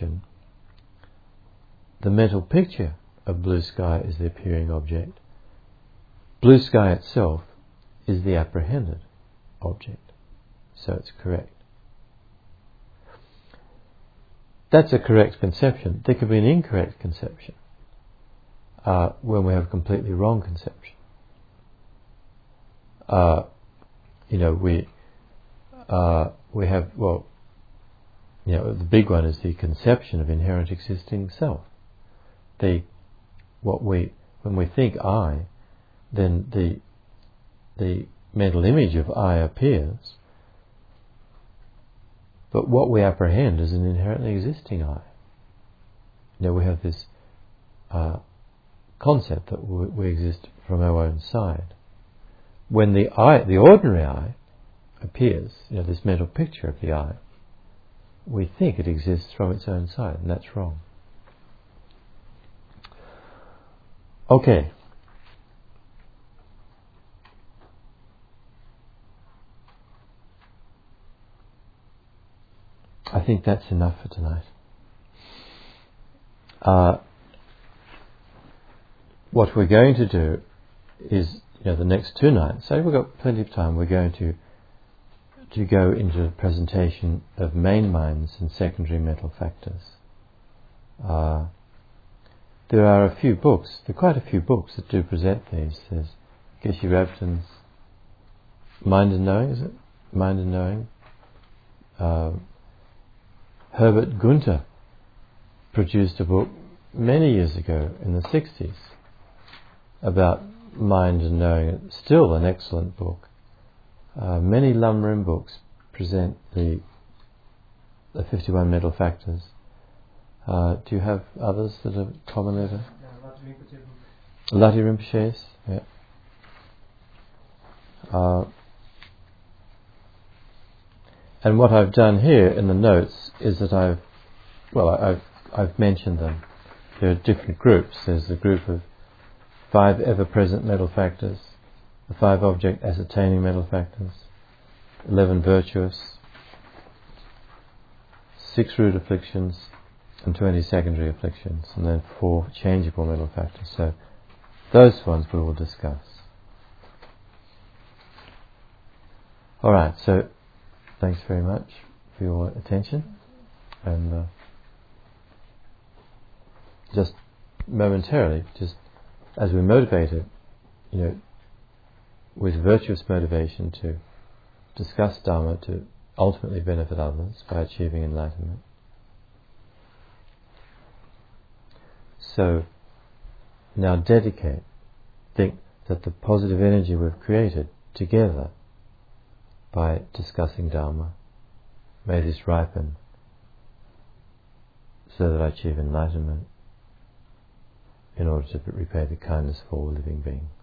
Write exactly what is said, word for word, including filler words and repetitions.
conception, the mental picture of blue sky is the appearing object. Blue sky itself is the apprehended object. So it's correct. That's a correct conception. There could be an incorrect conception uh, when we have a completely wrong conception. Uh, you know, we uh, we have, well, you know, the big one is the conception of inherent existing self. The what we when we think I, then the the mental image of I appears, but what we apprehend is an inherently existing I. You know, we have this uh, concept that we, we exist from our own side. When the I, the ordinary I, appears, you know, this mental picture of the I, we think it exists from its own side, and that's wrong. Okay. I think that's enough for tonight. Uh, what we're going to do is, you know, the next two nights, so we've got plenty of time, we're going to to go into the presentation of main minds and secondary mental factors. Uh, there are a few books, there are quite a few books that do present these. There's Geshe Rabton's Mind and Knowing, is it? Mind and Knowing. Uh, Herbert Gunter produced a book many years ago in the sixties about mind and knowing. It's still an excellent book. Uh, many Lamrim books present the the fifty-one mental factors. Uh, do you have others that are common ever? Lati Rinpoche's, yeah. Uh, and what I've done here in the notes is that I've, well, I've I've mentioned them. There are different groups. There's the group of five ever-present mental factors, the five object ascertaining mental factors, eleven virtuous, six root afflictions, and twenty secondary afflictions, and then four changeable mental factors. So those ones we will discuss. Alright, so thanks very much for your attention, and uh, just momentarily, just as we're motivated, you know, with virtuous motivation to discuss Dharma to ultimately benefit others by achieving enlightenment. So now dedicate, think that the positive energy we've created together by discussing Dharma, may this ripen so that I achieve enlightenment in order to repay the kindness of all living beings.